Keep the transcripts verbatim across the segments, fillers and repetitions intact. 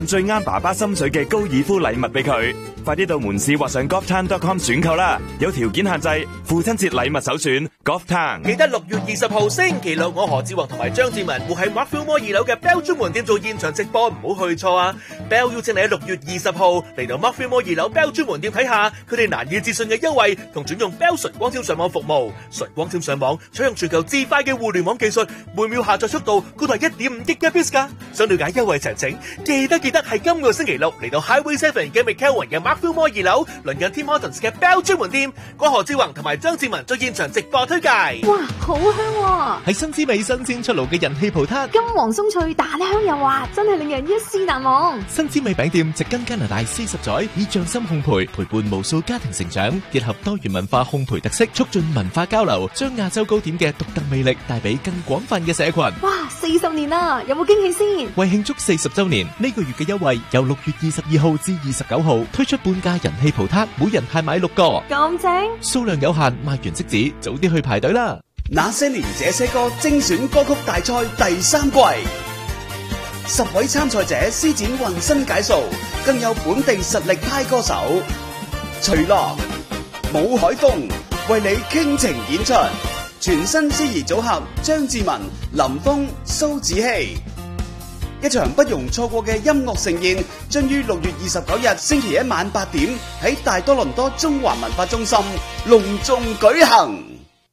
最啱爸爸心水嘅高爾夫禮物俾佢，快啲到門市或上 golf town dot com 選購啦！有條件限制，父親節禮物首選 Golf Town。 記得六月二十號星期六，我何志宏同埋張志文會喺 Markfield Mall 二樓嘅 Bell 專門店做現場直播，唔好去錯啊 ！Bell 邀請你喺六月二十號嚟到 Markfield Mall 二樓 Bell 專門店睇下佢哋難以置信嘅優惠，同轉用 Bell 純光纖上網服務。純光纖上網採用全球至快嘅互聯網技術，每秒下載速度高達一點五 Gigabits 噶。想了解優惠詳情，記得記得係今個星期六嚟到 Highway Seven 嘅 McKelvin 嘅 Markfield Mall 二樓，鄰近 Tim Hortons 嘅 Bell 專門店，我何志宏同埋張志文做現場直播推介。 哇，好香啊！ 係新滋味新鮮出爐嘅人氣葡撻， 金黃鬆脆，大香又滑，真係令人一試難忘。 新滋味餅店植根加拿大四十載，以匠心烘焙陪伴無數家庭成長，結合多元文化烘焙特色，促進文化交流，將亞洲糕點嘅獨特魅力帶俾更廣泛嘅社群。 哇，四十年啦，有冇驚喜先？ 為慶祝四十週年，呢個月嘅優惠由六月二十二號至二十九號推出半價人氣葡撻，每人限買六個， 咁正， 數量有限，賣完即止，早啲去排隊啦！ 那些年這些歌精選歌曲大賽第三季，十位參賽者施展渾身解數，更有本地實力派歌手徐樂、武海峰為你傾情演出，全新司儀組合張志文、林峰、蘇子希，一場不容錯過嘅音樂盛宴，將於六月二十九日星期一晚八點喺大多倫多中華文化中心隆重舉行。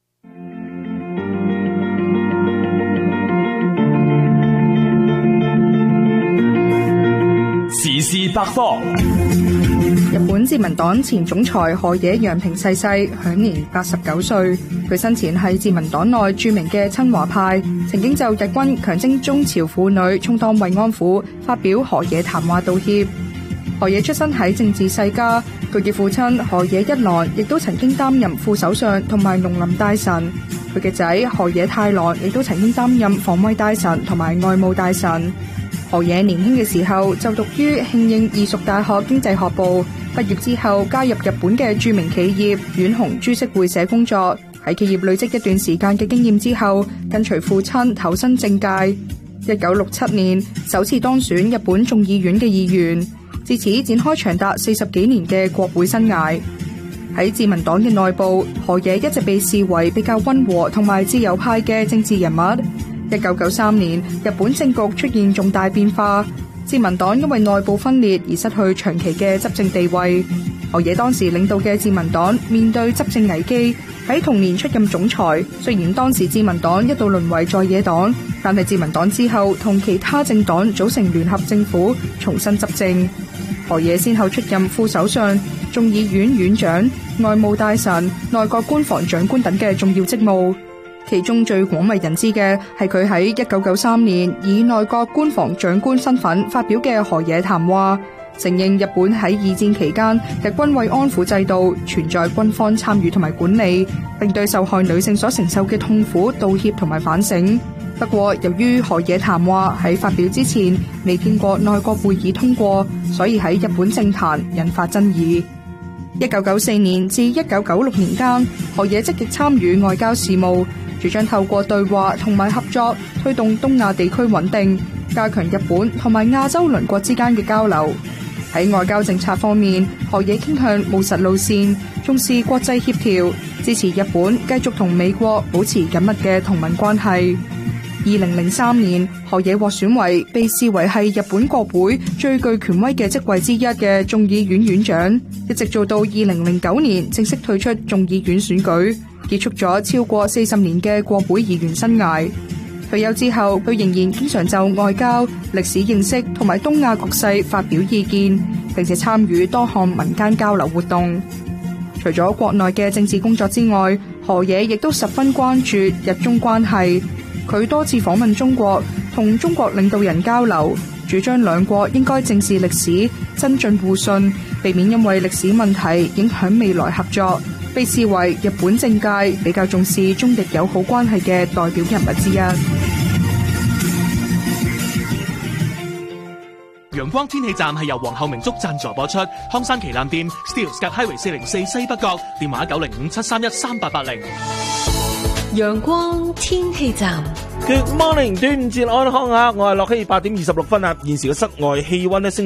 時事百科。 日本自民黨前總裁河野洋平逝世，享年八十九歲。佢生前係自民黨內著名嘅親華派，曾經就日軍強徵中朝婦女充當慰安婦發表河野談話道歉。河野出身喺政治世家，佢嘅父親河野一郎亦都曾經擔任副首相同埋農林大臣，佢嘅仔河野太郎亦都曾經擔任防衛大臣同埋外務大臣。河野年輕嘅時候就讀於慶應義塾大學經濟學部，畢業之後加入日本嘅著名企業丸紅株式會社工作，喺企業累積一段時間嘅經驗之後，跟隨父親投身政界。一九六七年首次當選日本眾議院嘅議員，自此展開長達四十幾年嘅國會生涯。喺自民黨嘅內部，河野一直被視為比較溫和同埋自由派嘅政治人物。一九九三年，日本政局出現重大變化，自民黨因為內部分裂而失去長期嘅執政地位。河野當時領導嘅自民黨面對執政危機，喺同年出任總裁。雖然當時自民黨一度淪為在野黨，但係自民黨之後同其他政黨組成聯合政府，重新執政。河野先後出任副首相、眾議院院長、外務大臣、內閣官房長官等嘅重要職務。其中最廣為人知嘅係佢喺一九九三年以內閣官房長官身份發表嘅河野談話，承認日本喺二戰期間日軍慰安婦制度存在軍方參與同埋管理，並對受害女性所承受嘅痛苦道歉同埋反省。不過由於河野談話喺發表之前未經過內閣會議通過，所以喺日本政壇引發爭議。一九九四年至一九九六年間，河野積極參與外交事務，主張透過對話同埋合作推動東亞地區穩定，加強日本同埋亞洲鄰國之間嘅交流。喺外交政策方面，河野傾向務實路線，重視國際協調，支持日本繼續同美國保持緊密嘅同盟關係。二零零三年，河野獲選為被視為係日本國會最具權威嘅職位之一嘅眾議院院長，一直做到二零零九年正式退出眾議院選舉，結束咗超過四十年嘅國會議員生涯。退休之後，佢仍然經常就外交、歷史認識同埋東亞局勢發表意見，並且參與多項民間交流活動。除咗國內嘅政治工作之外，河野亦都十分關注日中關係。佢多次訪問中國，同中國領導人交流，主張兩國應該正視歷史，增進互信，避免因為歷史問題影響未來合作。被視為日本政界比較重視中日友好關係嘅代表人物之一。 陽光天氣站係由皇后明燭贊助播出，康山旗艦店 Steeles 隔 Highway 四零四西北角，電話九零五七三一三八八零。 陽光天氣站。 Good morning， 端午節安康啊！我係樂希八點二十六分啊，現時嘅室外氣溫咧升